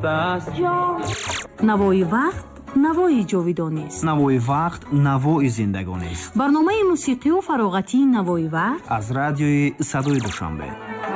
است навои вақт навои ҷовидонист. навои вақт навои зиндагонист. барномаи мусиқию фароғатии навои вақт аз радиои садои душанбе.